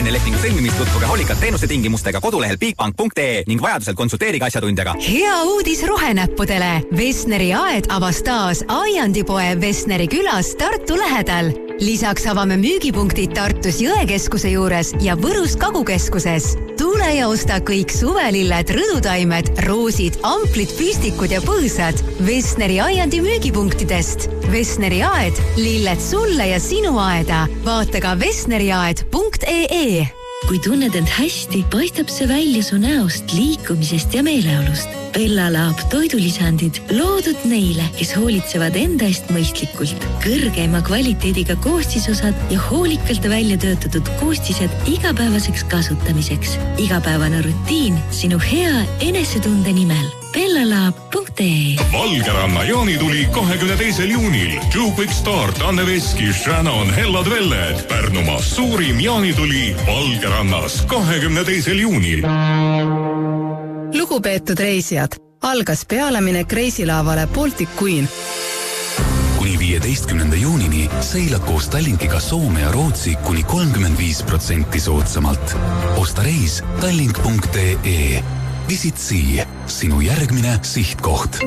Enne lepingu sõlmimist tutvuge hoolikalt teenuste tingimustega kodulehel bigbank.ee ning vajadusel konsulteerige asjatundjaga. Hea uudis rohenäppudele! Vesneri aed avas taas Aiandipoe Vesneri külas Tartu lähedal. Lisaks avame müügipunktid Tartus Jõekeskuse juures ja Võrus Kagukeskuses. Tule ja osta kõik suvelilled, rõdutaimed, roosid, amplid, püstikud ja põõsad Vesneri Aiandi müügipunktidest. Vesneri aed, lilled sulle ja sinu aeda. Vaata ka vesneriaed.ee. Kui tunned end hästi, paistab see välja su näost, liikumisest ja meeleolust. Bella Lab toidulisandid loodud neile, kes hoolitsevad enda eest mõistlikult. Kõrgeima kvaliteediga koostisosad ja hoolikalt välja töötatud koostised igapäevaseks kasutamiseks. Igapäevane rutiin sinu hea enesetunde nimel. bellalab.ee. Valgeranna jaanituli 22. juunil. Joe Quick Start, Anne Veski, Shannon, Hellad Velled. Pärnumaa suurim jaanituli Valgerannas 22. juunil. Lugupeetud reisijad, algas pealeminek reisilaavale Baltic Queen. Kuni 15. juunini seila koos Tallinkiga Soome ja Rootsi kuni 35% soodsamalt. Osta reis tallink.ee. Visit Sea, sinu järgmine sihtkoht.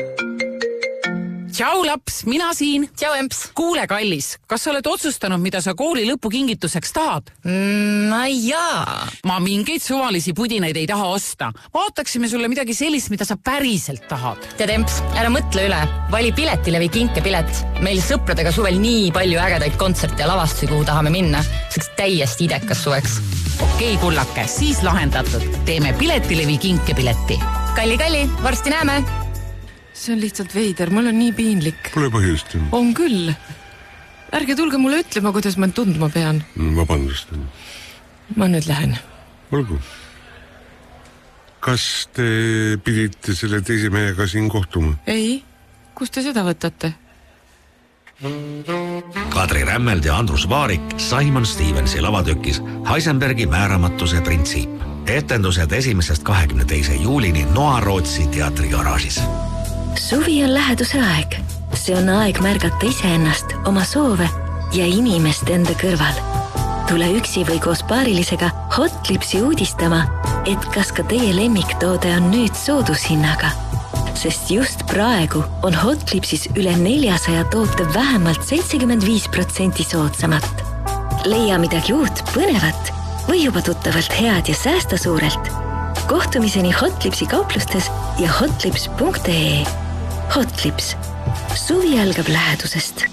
Tšau laps, mina siin. Tšau emps. Kuule kallis, kas sa oled otsustanud, mida sa kooli lõpukingituseks tahad? Jaa. Ma mingeid suvalisi pudinaid ei taha osta. Vaataksime sulle midagi sellist, mida sa päriselt tahad. Tead emps, ära mõtle üle. Vali piletile või kinkepilet. Meil sõpradega suvel nii palju ägedaid kontserte ja lavastusi, kuhu tahame minna. Seks täiesti idekas suveks. Okei, kullake, siis lahendatud. Teeme piletile või kinkepileti. Kalli, varsti näeme. See on lihtsalt veider, mul on nii piinlik. Pole põhjust. On küll. Ärge tulge mulle ütlema, kuidas ma tundma pean. Vabandust. Ma nüüd lähen. Olgu. Kas te pidite selle teise mehega siin kohtuma? Ei, kus te seda võtate? Kadri Rämmeld ja Andrus Vaarik Simon Stevensi lavatökis Heisenbergi määramatuse printsiip. Etendused 1.–22. juulini Noa Rootsi teatrigaraažis. Suvi on läheduse aeg. See on aeg märgata iseennast, oma soove ja inimest enda kõrval. Tule üksi või koos paarilisega Hotlipsi uudistama, et kas ka teie lemmiktoode on nüüd soodushinnaga. Sest just praegu on Hotlipsis üle 400 toote vähemalt 75% soodsamat. Leia midagi uut, põnevat või juba tuttavalt head ja säästa suurelt. Kohtumiseni Hotlipsi kauplustes ja hotlips.ee. Hotlips. Suvi algab lähedusest.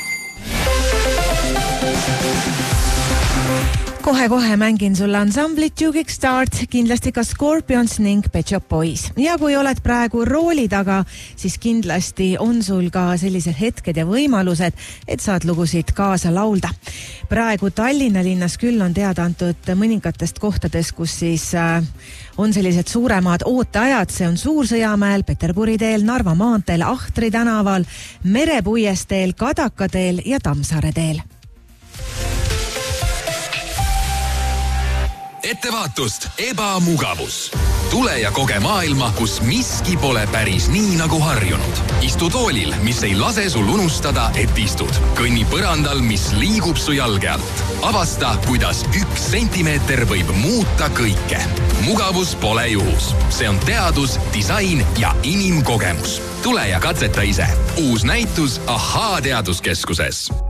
Kohe mängin sulle ansamblit Joe Quick Start, kindlasti ka Scorpions ning Pet Shop Boys. Ja kui oled praegu rooli taga, siis kindlasti on sul ka sellised hetked ja võimalused, et saad lugusid kaasa laulda. Praegu Tallinna linnas küll on teada antud mõningatest kohtades, kus siis on sellised suuremad ooteajad. See on Suursõjamäel, Peterburi teel, Narva maanteel, Ahtri tänaval, Merepuiesteel, Kadaka teel ja Tammsaare teel. Ettevaatust, ebamugavus. Tule ja koge maailma, kus miski pole päris nii nagu harjunud. Istu toolil, mis ei lase sul unustada, et istud. Kõnni põrandal, mis liigub su jalge alt. Avasta, kuidas 1 sentimeeter võib muuta kõike. Mugavus pole juhus. See on teadus, disain ja inimkogemus. Tule ja katseta ise. Uus näitus Ahaa teaduskeskuses.